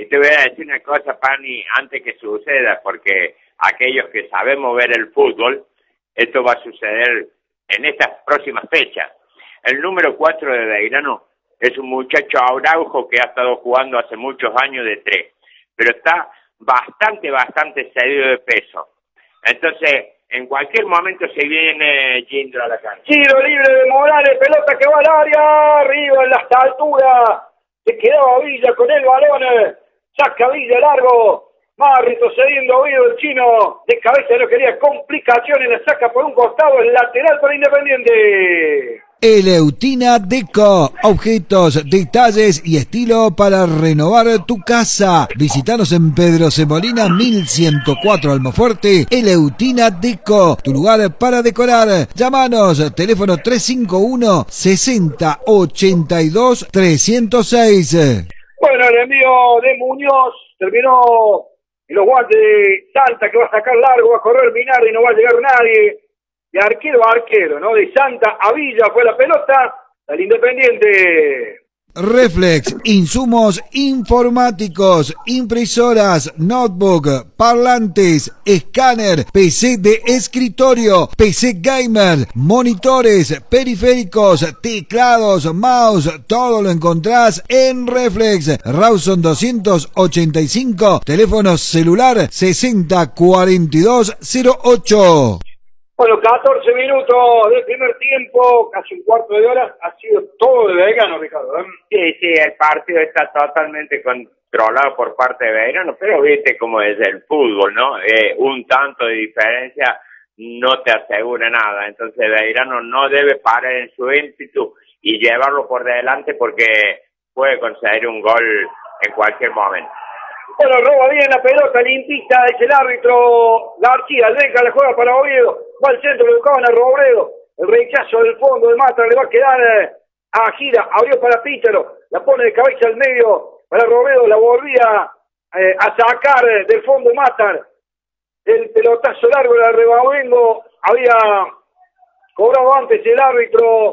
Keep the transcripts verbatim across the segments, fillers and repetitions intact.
te voy a decir una cosa, Pani, antes que suceda, porque aquellos que sabemos ver el fútbol, esto va a suceder en estas próximas fechas. El número cuatro de Belgrano es un muchacho Araujo que ha estado jugando hace muchos años de tres, pero está bastante, bastante cedido de peso. Entonces, en cualquier momento se viene Gindro a la cancha. Tiro libre de Morales, pelota que va al área, arriba en las alturas. Se quedaba Villa con el balón, saca Villa largo, más retrocediendo oído el chino, de cabeza no quería complicaciones, la saca por un costado, el lateral para Independiente. Eleutina Deco, objetos, detalles y estilo para renovar tu casa. Visítanos en Pedro Semolina mil ciento cuatro Almafuerte. Eleutina Deco, tu lugar para decorar. Llámanos, teléfono tres cinco uno, sesenta, ochenta y dos, trescientos seis. Bueno, el envío de Muñoz terminó en los guantes de Santa, que va a sacar largo, va a correr Minardi y no va a llegar nadie. De arquero a arquero, ¿no? De Santa a Villa fue la pelota del Independiente. Reflex, insumos informáticos, impresoras, notebook, parlantes, escáner, P C de escritorio, P C gamer, monitores, periféricos, teclados, mouse, todo lo encontrás en Reflex. Rawson doscientos ochenta y cinco, teléfono celular sesenta cuarenta y dos cero ocho. Bueno, catorce minutos del primer tiempo, casi un cuarto de hora, ha sido todo de Belgrano, Ricardo, ¿eh? Sí, sí, el partido está totalmente controlado por parte de Belgrano, pero viste cómo es el fútbol, ¿no? Eh, un tanto de diferencia no te asegura nada, entonces Belgrano no debe parar en su ímpetu y llevarlo por delante porque puede conseguir un gol en cualquier momento. Bueno, roba bien la pelota, limpita, es el árbitro García, deja la juega para Oviedo, va al centro, le buscaban a Robredo, el rechazo del fondo de Mata le va a quedar eh, a Gira, abrió para Pícharo, la pone de cabeza al medio para Robredo, la volvía eh, a sacar eh, del fondo Mata, el pelotazo largo de Rebavengo, había cobrado antes el árbitro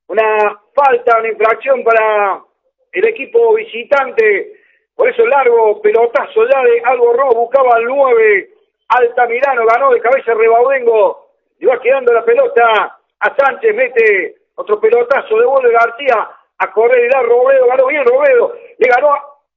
una falta, una infracción para el equipo visitante. Por eso largo pelotazo ya de Albo Ross, buscaba al nueve, Altamirano, ganó de cabeza Rebaudengo, y va quedando la pelota a Sánchez, mete otro pelotazo, devuelve García, a correr y da Robredo, ganó bien Robredo, le ganó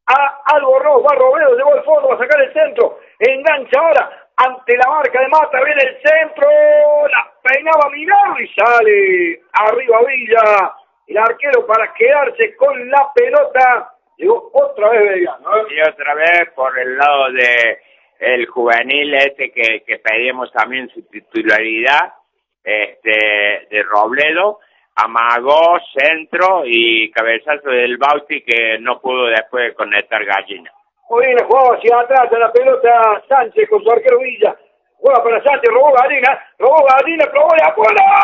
a Albo Ross, va Robredo, llegó al fondo, va a sacar el centro, engancha ahora, ante la marca de Mata, viene el centro, la peinaba Minardo y sale arriba Villa, el arquero para quedarse con la pelota. Llegó otra vez Belgrano, ¿eh? Y otra vez por el lado de el juvenil este que, que pedimos también su titularidad, este de Robledo, amagó, centro y cabezazo del Bauti que no pudo después conectar Gallina. Muy bien, jugaba hacia atrás en la pelota Sánchez con su arquero Villa. Juega para Sánchez, robó Gallina, robó Gallina, probó la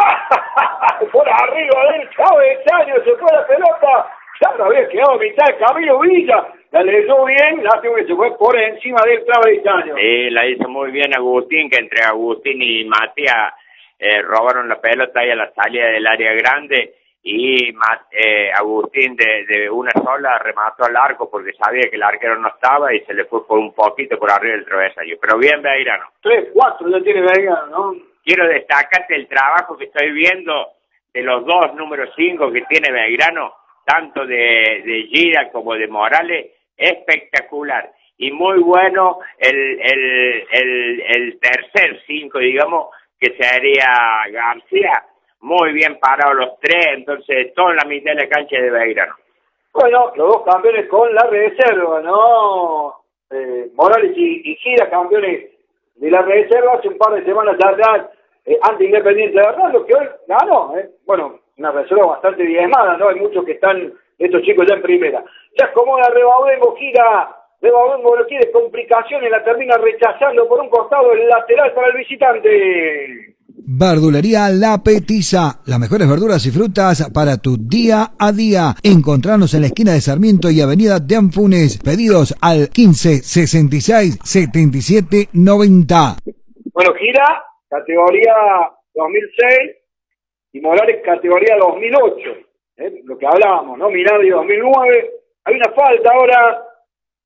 bola. Por arriba del cabezaño, se fue la pelota. Ya no había quedado a mitad de camino Villa, la leyó bien, lástima que se fue por encima del travesaño. Sí, la hizo muy bien Agustín, que entre Agustín y Matías eh, robaron la pelota ahí a la salida del área grande y eh, Agustín de, de una sola remató al arco porque sabía que el arquero no estaba y se le fue por un poquito por arriba del travesaño. Pero bien Belgrano. Tres, cuatro ya tiene Belgrano, ¿no? Quiero destacarte el trabajo que estoy viendo de los dos números cinco que tiene Belgrano, tanto de, de Gira como de Morales, espectacular. Y muy bueno el, el, el, el tercer cinco, digamos, que sería García. Muy bien parados los tres, entonces todo en la mitad de la cancha de Belgrano. Bueno, los dos campeones con la reserva, ¿no? Eh, Morales y, y Gira, campeones de la reserva, hace un par de semanas atrás, eh, ante Independiente de Hernando, que hoy ganó, ¿eh? Bueno, una reserva bastante diezmada, ¿no? Hay muchos que están, estos chicos ya en primera. Se acomoda Rebaudengo, Gira, Rebaudengo no quiere complicaciones, la termina rechazando por un costado el lateral para el visitante. Verdulería La Petiza, las mejores verduras y frutas para tu día a día. Encontranos en la esquina de Sarmiento y Avenida de Anfunes. Pedidos al quince sesenta y seis setenta y siete noventa. Bueno, Gira, categoría dos mil seis y Morales categoría dos mil ocho. ¿eh? Lo que hablábamos, ¿no? Minardi dos mil nueve. Hay una falta ahora